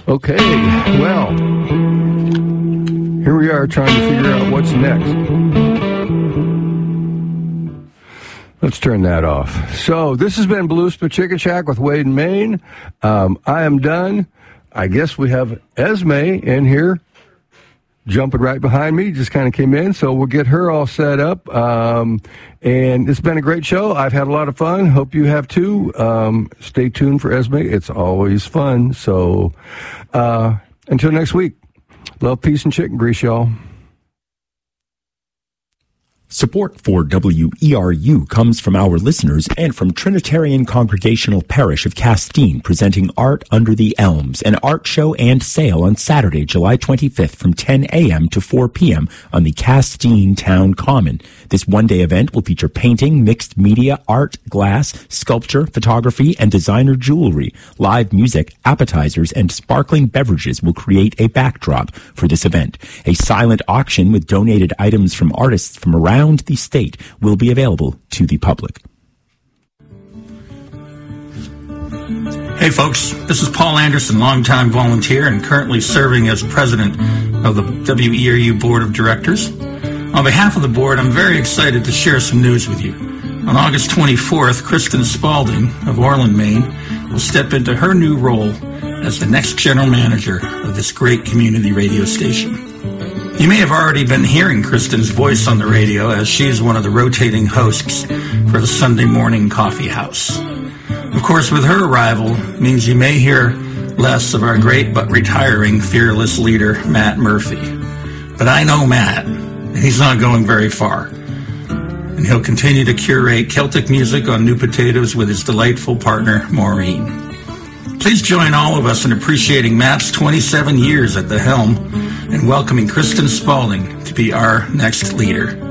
Okay, well, here we are trying to figure out what's next. Let's turn that off. So, this has been Belusma Chicken Shack with Wade and Maine. I am done. I guess we have Esme in here, jumping right behind me, just kind of came in, so we'll get her all set up. And it's been a great show. I've had a lot of fun. Hope you have too. Stay tuned for Esme. It's always fun. So until next week, love, peace, and chicken grease, y'all. Support for WERU comes from our listeners and from Trinitarian Congregational Parish of Castine, presenting Art Under the Elms, an art show and sale on Saturday, July 25th from 10 a.m. to 4 p.m. on the Castine Town Common. This one-day event will feature painting, mixed media, art, glass, sculpture, photography, and designer jewelry. Live music, appetizers, and sparkling beverages will create a backdrop for this event. A silent auction with donated items from artists from around the state will be available to the public. Hey folks, this is Paul Anderson, longtime volunteer and currently serving as president of the WERU Board of Directors. On behalf of the board, I'm very excited to share some news with you. On August 24th, Kristen Spalding of Orland, Maine, will step into her new role as the next general manager of this great community radio station. You may have already been hearing Kristen's voice on the radio, as she's one of the rotating hosts for the Sunday Morning Coffee House. Of course, with her arrival means you may hear less of our great but retiring fearless leader, Matt Murphy. But I know Matt, and he's not going very far. And he'll continue to curate Celtic music on New Potatoes with his delightful partner, Maureen. Please join all of us in appreciating Matt's 27 years at the helm and welcoming Kristen Spalding to be our next leader.